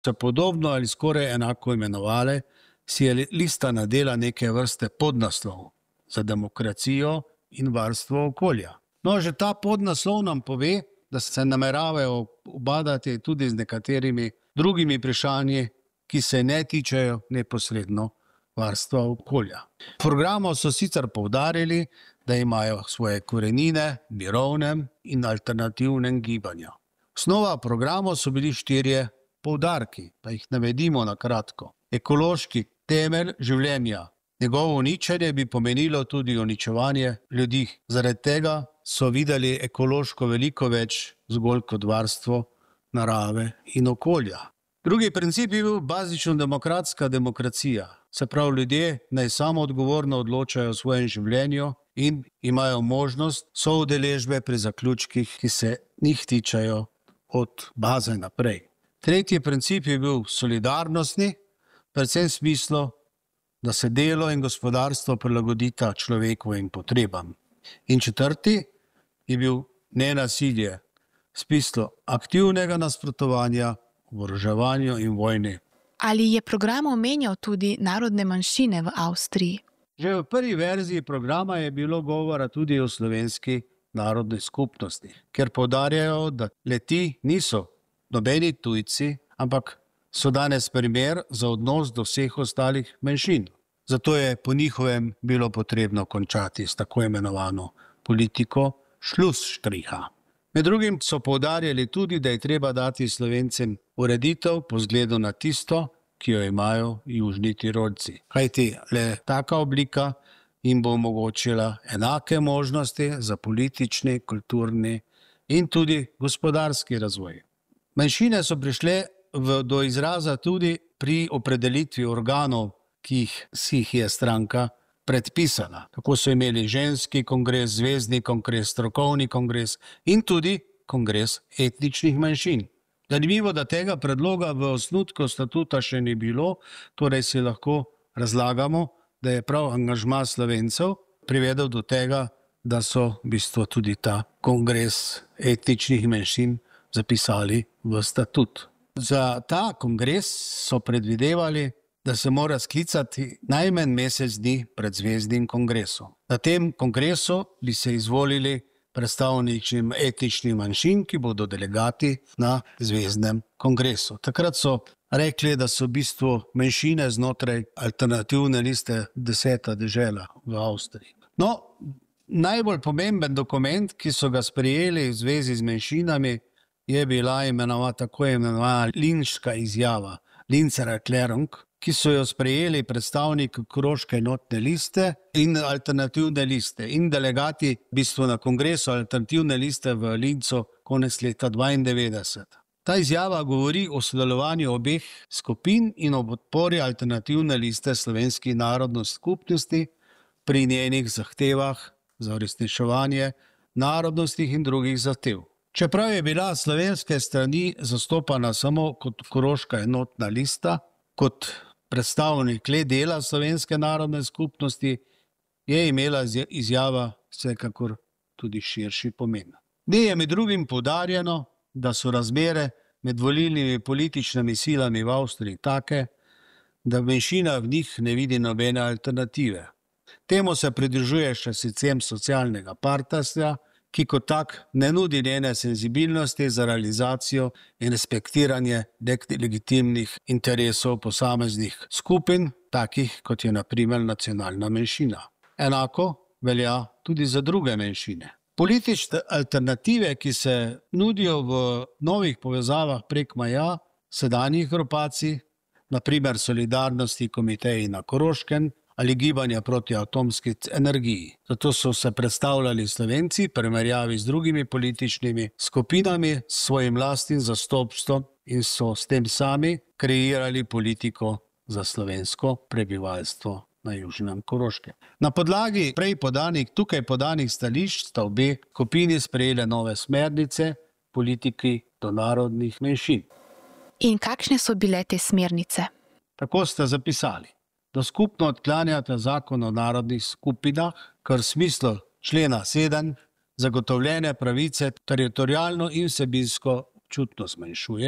se podobno ali skoraj enako imenovale, si je lista nadela neke vrste podnaslov za demokracijo in varstvo okolja. No, že ta podnaslov nam pove, da se nameravajo ubadati tudi z nekaterimi drugimi vprašanji, ki se ne tičejo neposredno varstva okolja. V programu so sicer poudarili, da imajo svoje korenine v mirovnem in alternativnem gibanju. Osnova programov so bili 4 poudarki, pa jih navedimo na kratko. Ekološki temelj življenja. Njegovo uničenje bi pomenilo tudi uničevanje ljudi. Zaradi tega so videli ekološko veliko več zgolj kot varstvo narave in okolja. Drugi princip je bil bazično demokratska demokracija. Se pravi, ljudje naj samo odgovorno odločajo o svojem življenju in imajo možnost soudeležbe pri zaključkih, ki se njih tičejo od baze naprej. Tretji princip je bil solidarnostni, predvsem v smislu, da se delo in gospodarstvo prilagodita človekovim potrebam. In četrti je bil nenasilje, v smislu aktivnega nasprotovanja oboroževanju in vojni. Ali je program omenjal tudi narodne manjšine v Avstriji? Že v prvi verziji programa je bilo govora tudi o slovenski narodni skupnosti, ker poudarjajo, da le-ti niso nobeni tujci, ampak so danes primer za odnos do vseh ostalih manjšin. Zato je po njihovem bilo potrebno končati s tako imenovano politiko Schlussstricha. Med drugim so poudarjali tudi, da je treba dati Slovencem ureditev po zgledu na tisto, ki jo imajo južni Tirolci. Kajti le taka oblika jim bo omogočila enake možnosti za politični, kulturni in tudi gospodarski razvoj. Manjšine so prišle do izraza tudi pri opredelitvi organov, ki si jih je stranka predpisala. Tako so imeli ženski kongres, zvezni kongres, strokovni kongres in tudi kongres etničnih manjšin. Zanimivo, da tega predloga v osnutku statuta še ni bilo, torej si lahko razlagamo, da je prav angažma Slovencev privedel do tega, da so v bistvu tudi ta kongres etničnih manjšin zapisali v statut. Za ta kongres so predvidevali, da se mora sklicati najmanj mesec dni pred zveznim kongresom. Na tem kongresu bi se izvolili predstavniki etničnih manjšin, ki bodo delegati na zveznem kongresu. Takrat so rekli, da so v bistvu manjšine znotraj alternativne liste 10. dežela v Avstriji. No, najbolj pomemben dokument, ki so ga sprejeli v zvezi z manjšinami, je bila tako imenovana Linška izjava, Linzer Erklärung, ki so jo sprejeli predstavniki Koroške enotne liste in alternativne liste in delegati v bistvu na kongresu alternativne liste v Lincu konec leta 1992. Ta izjava govori o sodelovanju obeh skupin in o podpori alternativne liste slovenski narodni skupnosti pri njenih zahtevah za uresničevanje narodnostnih in drugih zahtev. Čeprav je bila slovenske strani zastopana samo kot Koroška enotna lista, kot predstavnik le dela slovenske narodne skupnosti, je imela izjava vsekakor tudi širši pomen. Ne je med drugim poudarjeno, da so razmere med volilnimi političnimi silami v Avstriji take, da manjšina v njih ne vidi nobene alternative. Temu se pridružuje še sistem socialnega partnerstva, ki kot tak ne nudi njene senzibilnosti za realizacijo in respektiranje legitimnih interesov posameznih skupin, takih kot je na primer nacionalna manjšina. Enako velja tudi za druge manjšine. Politične alternative, ki se nudijo v novih povezavah prek meja sedanjih grupacij, na primer Solidarnosti komiteji na Koroškem ali gibanja proti atomski energiji. Zato so se predstavljali Slovenci v primerjavi z drugimi političnimi skupinami s svojim lastnim zastopstvom in so s tem sami kreirali politiko za slovensko prebivalstvo na južnem Koroškem. Na podlagi tukaj podanih stališč sta obe skupini sprejele nove smernice politiki do narodnih manjšin. In kakšne so bile te smernice? Tako sta zapisali, da skupno odklanjata zakon o narodnih skupinah, kar v smislu člena 7 zagotovljene pravice teritorialno in vsebinsko občutno zmanjšuje,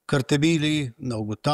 kar temelji na ugotavljanju